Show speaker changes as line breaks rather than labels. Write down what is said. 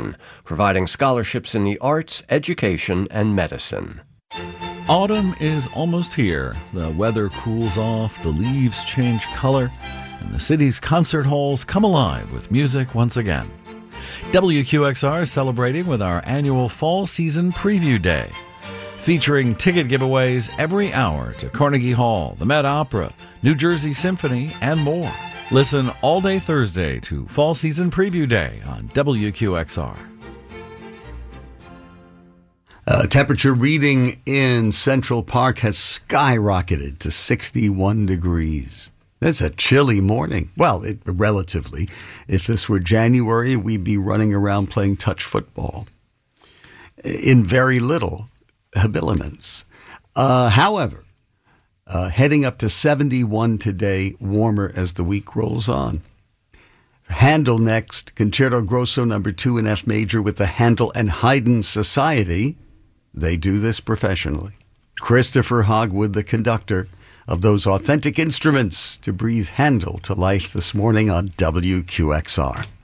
Foundation, providing scholarships in the arts, education, and medicine.
Autumn is almost here. The weather cools off, the leaves change color, and the city's concert halls come alive with music once again. WQXR is celebrating with our annual Fall Season Preview Day, featuring ticket giveaways every hour to Carnegie Hall, the Met Opera, New Jersey Symphony, and more. Listen all day Thursday to Fall Season Preview Day on WQXR.
Temperature reading in Central Park has skyrocketed to 61 degrees. It's a chilly morning. Well, relatively. If this were January, we'd be running around playing touch football in very little habiliments. However, heading up to 71 today, warmer as the week rolls on. Handel next, Concerto Grosso No. 2 in F major with the Handel and Haydn Society. They do this professionally. Christopher Hogwood, the conductor of those authentic instruments, to breathe Handel to life this morning on WQXR.